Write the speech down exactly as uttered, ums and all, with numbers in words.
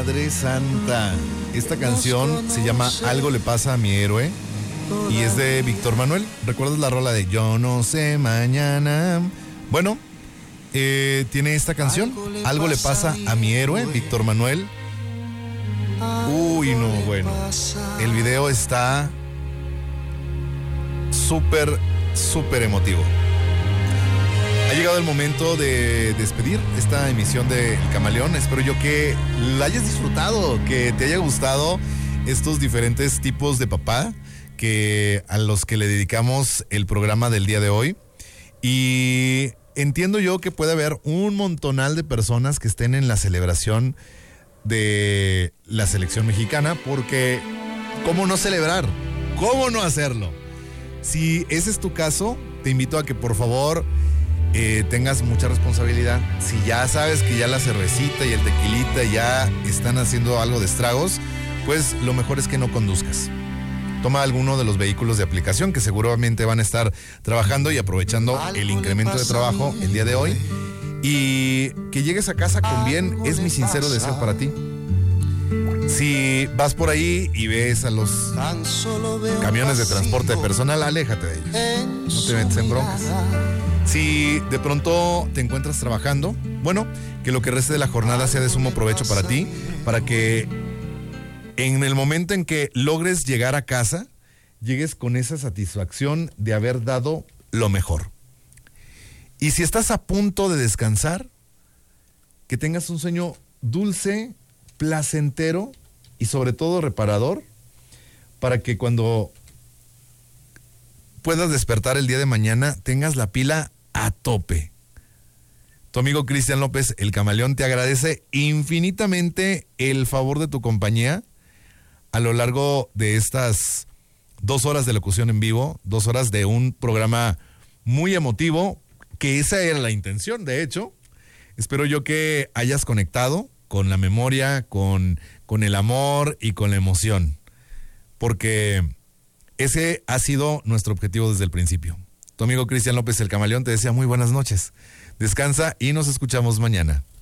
Madre Santa. Esta canción se llama Algo le pasa a mi héroe y es de Víctor Manuel. ¿Recuerdas la rola de Yo no sé mañana? Bueno, eh, tiene esta canción, Algo le pasa a mi héroe, Víctor Manuel. Uy, no, bueno. El video está súper, súper emotivo. Ha llegado el momento de despedir esta emisión de El Camaleón. Espero yo que la hayas disfrutado, que te haya gustado estos diferentes tipos de papá que a los que le dedicamos el programa del día de hoy. Y entiendo yo que puede haber un montonal de personas que estén en la celebración de la selección mexicana, porque ¿cómo no celebrar? ¿Cómo no hacerlo? Si ese es tu caso, te invito a que por favor eh, tengas mucha responsabilidad. Si ya sabes que ya la cervecita y el tequilita ya están haciendo algo de estragos, pues lo mejor es que no conduzcas. Toma alguno de los vehículos de aplicación que seguramente van a estar trabajando y aprovechando el incremento de trabajo el día de hoy. Y que llegues a casa con bien es mi sincero deseo para ti. Si vas por ahí y ves a los camiones de transporte personal, aléjate de ellos. No te metas en broncas. Si de pronto te encuentras trabajando, bueno, que lo que reste de la jornada sea de sumo provecho para ti, para que en el momento en que logres llegar a casa, llegues con esa satisfacción de haber dado lo mejor. Y si estás a punto de descansar, que tengas un sueño dulce, placentero y sobre todo reparador, para que cuando puedas despertar el día de mañana tengas la pila a tope. Tu amigo Cristian López, el Camaleón, te agradece infinitamente el favor de tu compañía a lo largo de estas dos horas de locución en vivo, dos horas de un programa muy emotivo, que esa era la intención, de hecho. Espero yo que hayas conectado con la memoria, con, con el amor y con la emoción, porque ese ha sido nuestro objetivo desde el principio. Tu amigo Cristian López, el Camaleón, te desea muy buenas noches. Descansa y nos escuchamos mañana.